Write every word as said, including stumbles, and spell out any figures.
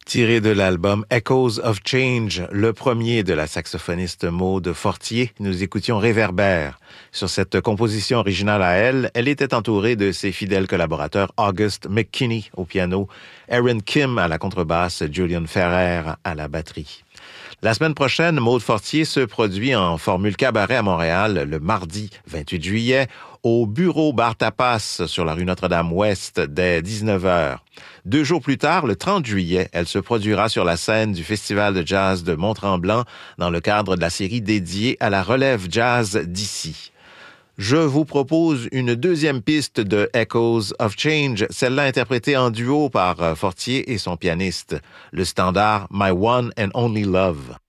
Tiré de l'album Echoes of Change, le premier de la saxophoniste Maude Fortier, nous écoutions Réverbère. Sur cette composition originale à elle, elle était entourée de ses fidèles collaborateurs August McKinney au piano, Aaron Kim à la contrebasse, Julian Ferrer à la batterie. La semaine prochaine, Maude Fortier se produit en formule cabaret à Montréal le mardi vingt-huit juillet au bureau Bar Tapas sur la rue Notre-Dame-Ouest dès dix-neuf heures. Deux jours plus tard, le trente juillet, elle se produira sur la scène du Festival de jazz de Mont-Tremblant dans le cadre de la série dédiée à la relève jazz d'ici. Je vous propose une deuxième piste de Echoes of Change, celle-là interprétée en duo par Fortier et son pianiste, le standard My One and Only Love.